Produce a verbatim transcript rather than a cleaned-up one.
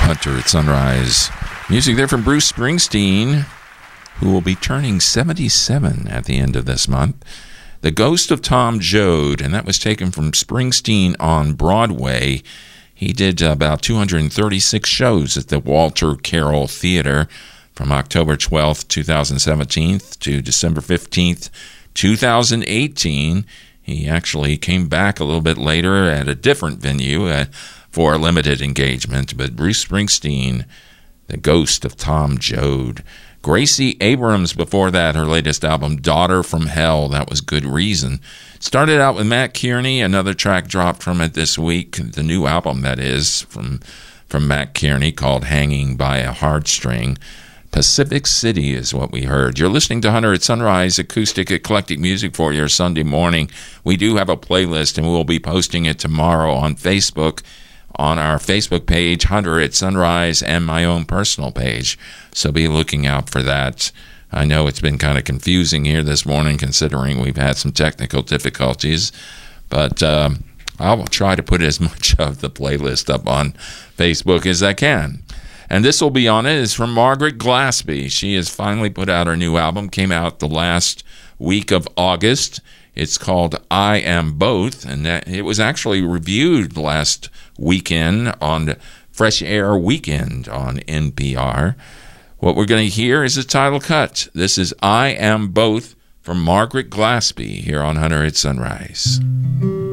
Hunter at Sunrise. Music there from Bruce Springsteen, who will be turning seventy-seven at the end of this month. The Ghost of Tom Joad, and that was taken from Springsteen on Broadway. He did about two hundred thirty-six shows at the Walter Carroll Theater from October twelfth, twenty seventeen to December fifteenth, twenty eighteen. He actually came back a little bit later at a different venue uh, for a limited engagement. But Bruce Springsteen, The Ghost of Tom Joad. Gracie Abrams before that, her latest album, Daughter from Hell. That was Good Reason. Started out with Matt Kearney. Another track dropped from it this week. The new album, that is, from, from Matt Kearney called Hanging by a Heartstring. Pacific City is what we heard. You're listening to Hunter at Sunrise, acoustic eclectic music for your Sunday morning. We do have a playlist, and we'll be posting it tomorrow on Facebook, on our Facebook page, Hunter at Sunrise, and my own personal page. So be looking out for that. I know it's been kind of confusing here this morning, considering we've had some technical difficulties, but um, I will try to put as much of the playlist up on Facebook as I can. And this will be on it. It's from Margaret Glaspie. She has finally put out her new album. Came out the last week of August. It's called I Am Both, and that, it was actually reviewed last weekend on Fresh Air Weekend on N P R. What we're going to hear is a title cut. This is I Am Both from Margaret Glaspie here on Hunter at Sunrise.